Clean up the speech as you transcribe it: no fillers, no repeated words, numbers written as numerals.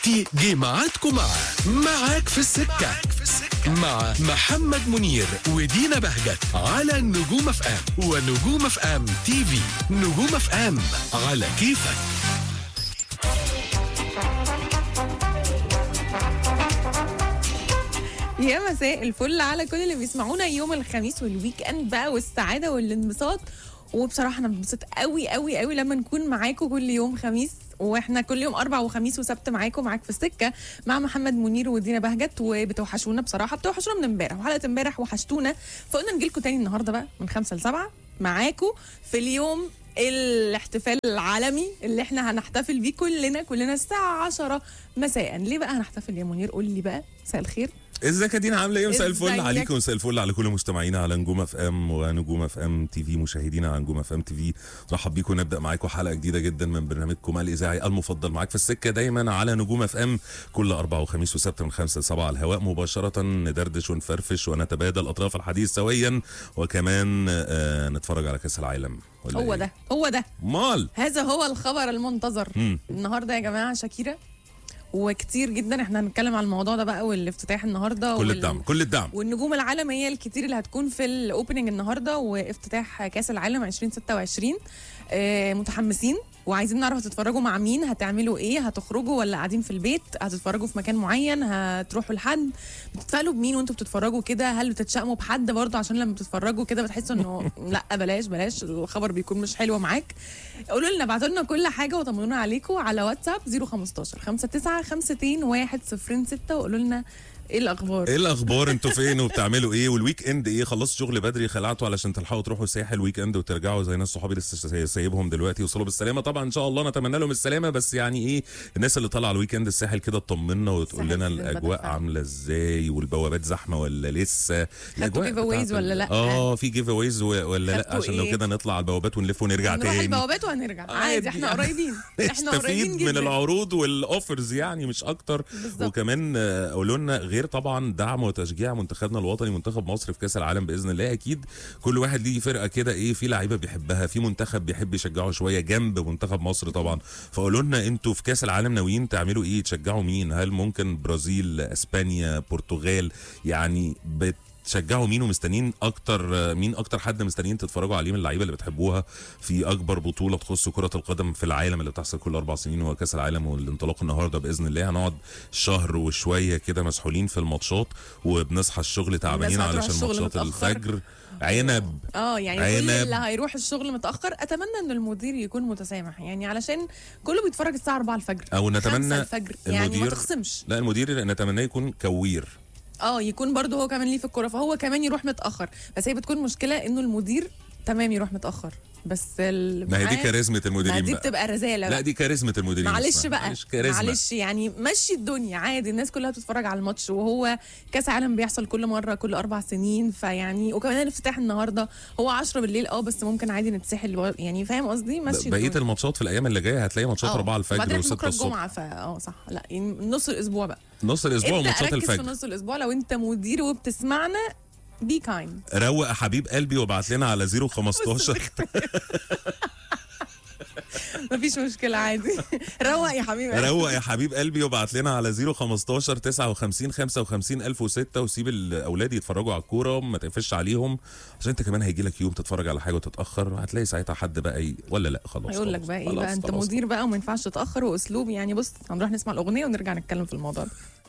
جه ميعادكم معاك في السكة مع محمد منير ودينا بهجت على نجوم اف ام ونجوم اف ام تي في. نجوم اف ام على كيفك. يا مساء الفل على كل اللي بيسمعونا يوم الخميس والويك اند بقى والسعاده والانبساط. وبصراحه انا بنبسط قوي قوي قوي لما نكون معاكم كل يوم خميس، واحنا كل يوم اربع وخميس وسبت معاك في السكه مع محمد منير ودينا بهجت. وبتوحشونا بصراحه، بتوحشونا من امبارح، وحلقه امبارح وحشتونا، فقلنا نجيلكم تاني النهارده بقى من 5 ل 7 معاكم في اليوم الاحتفال العالمي اللي احنا هنحتفل بيه كلنا الساعه 10 مساء. ليه بقى هنحتفل يا منير؟ قول لي بقى. مساء الخير. ازيك يا دينا؟ عامله ايه؟ مساء الفل ازيك؟ عليكم ومساء الفل على كل مستمعينا على نجوم اف ام ونجوم اف ام تي في، مشاهدينا على نجوم اف ام تي في. رحب بيكم. نبدا معاكم حلقه جديده جدا من برنامجكم الاذاعي المفضل معاك في السكه، دايما على نجوم اف ام كل اربع وخميس وسبت من 5 ل 7 على الهواء مباشره. ندردش ونفرفش ونتبادل اطراف الحديث سويا، وكمان نتفرج على كاس العالم. هو ده مال هذا هو الخبر المنتظر. النهارده يا جماعه شاكيرا، وكتير جدا احنا هنتكلم على الموضوع ده بقى، والافتتاح النهارده كل الدعم والنجوم العالميه الكتير اللي هتكون في الاوبننج النهارده وافتتاح كاس العالم 2026. متحمسين وعايزين نعرف هتتفرجوا مع مين، هتعملوا ايه، هتخرجوا ولا قاعدين في البيت، هتتفرجوا في مكان معين، هتروحوا لحد، بتتفائلوا بمين وانتوا بتتفرجوا كده؟ هل بتتشائموا بحد برضه عشان لما بتتفرجوا كده بتحسوا انه لا بلاش الخبر بيكون مش حلو معاك؟ قولوا لنا، ابعتوا لنا كل حاجه وطمنونا عليكم على واتساب 015 59 52 106 وقولوا لنا ايه الاخبار انتوا فين وبتعملوا ايه؟ والويك اند ايه؟ خلصتوا شغل بدري، خلعتوا علشان تلحقوا تروحوا الساحل ويك اند وترجعوا زي ناس صحابي لسه سايبهم دلوقتي يوصلوا بالسلامه. طبعا ان شاء الله نتمنى لهم السلامه، بس يعني ايه الناس اللي طالعه الويك اند الساحل كده تطمنا وتقول لنا الاجواء عامله ازاي، والبوابات زحمه ولا لسه؟ خدتوا جيف اويز ولا لا؟ في جيف اويز ولا لا؟ عشان لو كده نطلع على البوابات ونلف ونرجع تاني. نروح البوابات وهنرجع عادي، احنا قريبين. احنا قريبين جدا من العروض والاوفرز يعني، مش اكتر. بالزبط. وكمان قولوا لنا غير طبعا دعم وتشجيع منتخبنا الوطني منتخب مصر في كاس العالم باذن الله. اكيد كل واحد ليه فرقه كده، ايه، في لعيبه بيحبها، في منتخب بيحب يشجعه شويه جنب منتخب مصر طبعا. فقولوا لنا انتوا في كاس العالم ناويين تعملوا ايه؟ تشجعوا مين؟ هل ممكن برازيل، اسبانيا، برتغال؟ يعني تشجعوا مين؟ ومستنيين اكتر مين اكتر حد مستنيين تتفرجوا عليه من اللعيبه اللي بتحبوها في اكبر بطوله تخص كره القدم في العالم اللي بتحصل كل 4 سنين، هو كاس العالم. والانطلاق النهارده باذن الله. هنقعد شهر وشويه كده مسحولين في الماتشات، وبنصحى الشغل تعبانين علشان ماتشات الفجر. عنب يعني كل اللي هيروح الشغل متاخر اتمنى ان المدير يكون متسامح، يعني علشان كله بيتفرج الساعه 4 الفجر او نتمنى الفجر، يعني ما تخصمش. لا، المدير نتمنى يكون كوير، يكون برضه هو كمان ليه في الكوره، فهو كمان يروح متاخر. بس هي بتكون مشكله انه المدير تمام يروح متاخر، بس ما هي دي كاريزمة المديرين، دي بتبقى رزاله. لا دي كاريزمة المديرين. معلش يعني مشي الدنيا عادي، الناس كلها بتتفرج على الماتش، وهو كاس عالم بيحصل كل مره كل 4 سنين، فيعني وكمان الافتتاح النهارده هو 10 بالليل، بس ممكن عادي نتسحل، يعني فاهم قصدي؟ مشي بقيه الماتشات في الايام اللي جايه هتلاقي ماتشات 4 الفجر و6 الصبح. صح. لا يعني نص الاسبوع بقى، نص الاسبوع وماتشات الفجر. في نص الاسبوع لو انت مدير وبتسمعنا بي كايند، روق يا حبيب قلبي وابعت لنا على 015 مفيش مشكلة عادي. روق يا حبيب قلبي وابعت لنا على 015 59 55 1006 وسيب الاولاد يتفرجوا على الكوره وما تقفش عليهم، عشان انت كمان هيجي لك يوم تتفرج على حاجه وتتاخر، هتلاقي ساعتها حد بقى ولا لا خلاص هيقول لك بقى ايه بقى، انت مدير بقى وما ينفعش تتاخر واسلوب. يعني بص، هنروح نسمع الاغنيه ونرجع نتكلم في الموضوع ده.